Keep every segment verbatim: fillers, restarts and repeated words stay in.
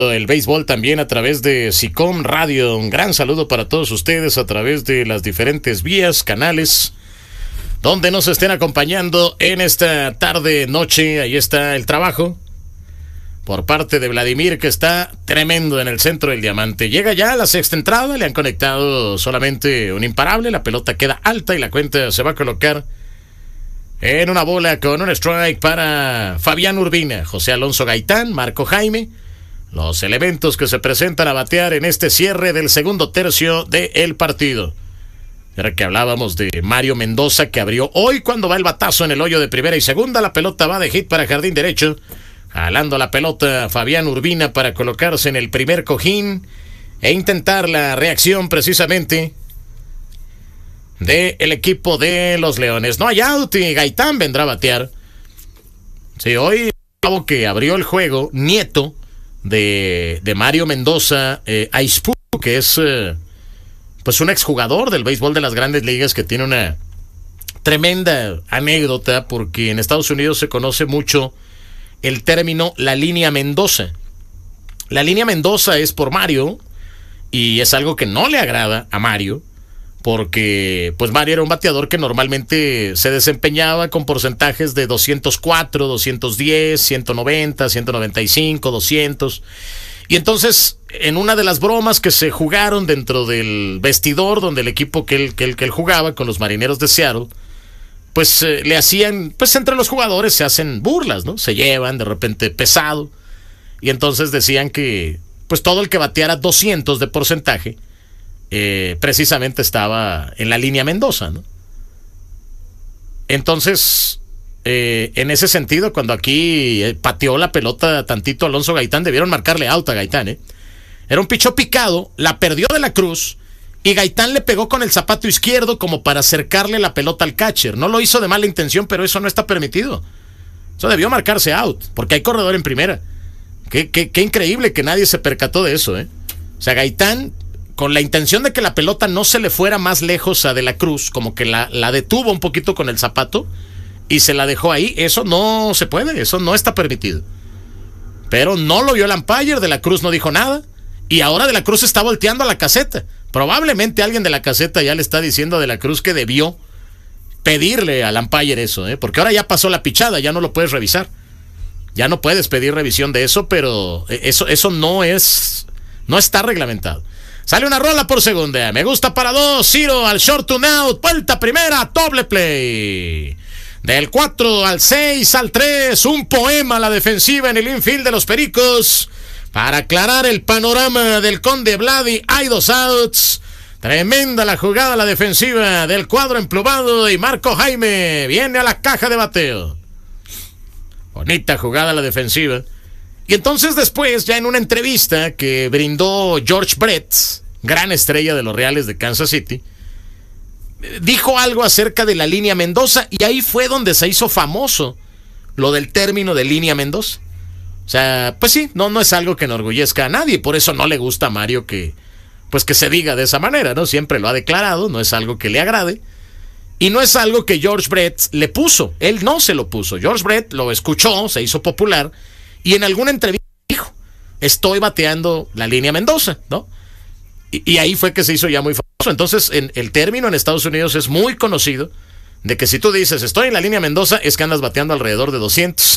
el béisbol también a través de SICOM Radio. Un gran saludo para todos ustedes a través de las diferentes vías, canales, donde nos estén acompañando en esta tarde, noche. Ahí está el trabajo por parte de Vladimir, que está tremendo en el centro del diamante. Llega ya a la sexta entrada, le han conectado solamente un imparable, la pelota queda alta y la cuenta se va a colocar en una bola con un strike para Fabián Urbina, José Alonso Gaitán, Marco Jaime. Los elementos que se presentan a batear en este cierre del segundo tercio del partido. Era que hablábamos de Mario Mendoza, que abrió hoy cuando va el batazo en el hoyo de primera y segunda. La pelota va de hit para jardín derecho. Jalando la pelota Fabián Urbina para colocarse en el primer cojín e intentar la reacción precisamente del equipo de los Leones. No hay out y Gaitán vendrá a batear. Sí, hoy el que abrió el juego, nieto de, de Mario Mendoza, eh, Aizpú, que es eh, pues un exjugador del béisbol de las grandes ligas, que tiene una tremenda anécdota, porque en Estados Unidos se conoce mucho el término la línea Mendoza. La línea Mendoza es por Mario, y es algo que no le agrada a Mario, porque pues Mario era un bateador que normalmente se desempeñaba con porcentajes de doscientos cuatro, doscientos diez, ciento noventa, ciento noventa y cinco, doscientos. Y entonces, en una de las bromas que se jugaron dentro del vestidor, donde el equipo que él, que él, que él jugaba con los Marineros de Seattle, pues eh, le hacían, pues entre los jugadores se hacen burlas, ¿no? Se llevan de repente pesado. Y entonces decían que pues todo el que bateara doscientos de porcentaje, Eh, precisamente estaba en la línea Mendoza, ¿no? Entonces, eh, en ese sentido, cuando aquí eh, pateó la pelota tantito Alonso Gaitán, debieron marcarle out a Gaitán, ¿eh? Era un pichó picado, la perdió de la Cruz, y Gaitán le pegó con el zapato izquierdo como para acercarle la pelota al catcher. No lo hizo de mala intención, pero eso no está permitido. Eso debió marcarse out, porque hay corredor en primera. Qué, qué, qué increíble que nadie se percató de eso, ¿eh? O sea, Gaitán, con la intención de que la pelota no se le fuera más lejos a De la Cruz, como que la, la detuvo un poquito con el zapato y se la dejó ahí. Eso no se puede, eso no está permitido. Pero no lo vio el umpire, De la Cruz no dijo nada, y ahora De la Cruz está volteando a la caseta. Probablemente alguien de la caseta ya le está diciendo a De la Cruz que debió pedirle al umpire eso, ¿eh? Porque ahora ya pasó la pichada, ya no lo puedes revisar. Ya no puedes pedir revisión de eso, pero eso, eso no es, no está reglamentado. Sale una rola por segunda. Me gusta para dos. Ciro al short to out. Vuelta primera. Doble play. Del cuatro al seis al tres. Un poema a la defensiva en el infield de los Pericos. Para aclarar el panorama del Conde Vladi. Hay dos outs. Tremenda la jugada a la defensiva del cuadro emplumado. Y Marco Jaime viene a la caja de bateo. Bonita jugada a la defensiva. Y entonces después, ya en una entrevista que brindó George Brett, gran estrella de los Reales de Kansas City, dijo algo acerca de la línea Mendoza, y ahí fue donde se hizo famoso lo del término de línea Mendoza. O sea, pues sí, no, no es algo que enorgullezca a nadie, por eso no le gusta a Mario que, pues que se diga de esa manera, ¿no? Siempre lo ha declarado, no es algo que le agrade, y no es algo que George Brett le puso, él no se lo puso. George Brett lo escuchó, se hizo popular, y en alguna entrevista dijo, estoy bateando la línea Mendoza, ¿no? Y, y ahí fue que se hizo ya muy famoso. Entonces, en, el término en Estados Unidos es muy conocido, de que si tú dices, estoy en la línea Mendoza, es que andas bateando alrededor de doscientos.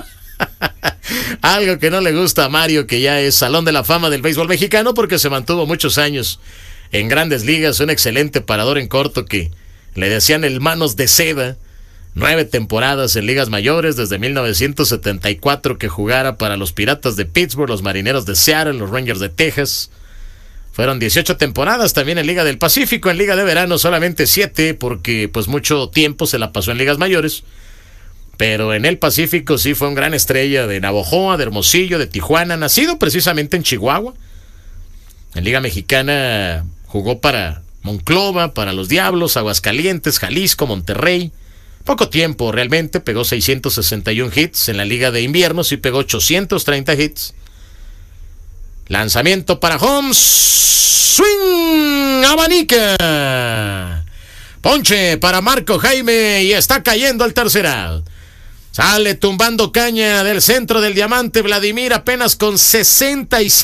Algo que no le gusta a Mario, que ya es Salón de la Fama del béisbol mexicano, porque se mantuvo muchos años en grandes ligas, un excelente parador en corto que le decían el manos de seda. Nueve temporadas en ligas mayores, desde mil novecientos setenta y cuatro que jugara para los Piratas de Pittsburgh, los Marineros de Seattle, los Rangers de Texas. Fueron dieciocho temporadas también en Liga del Pacífico, en Liga de Verano solamente siete, porque pues mucho tiempo se la pasó en ligas mayores. Pero en el Pacífico sí fue un gran estrella de Navojoa, de Hermosillo, de Tijuana, nacido precisamente en Chihuahua. En Liga Mexicana jugó para Monclova, para los Diablos, Aguascalientes, Jalisco, Monterrey. Poco tiempo realmente, pegó seiscientos sesenta y uno hits. En la Liga de Invierno sí pegó ochocientos treinta hits. Lanzamiento para Holmes. Swing, abanica. Ponche para Marco Jaime y está cayendo el tercer out. Sale tumbando caña del centro del diamante Vladimir apenas con sesenta y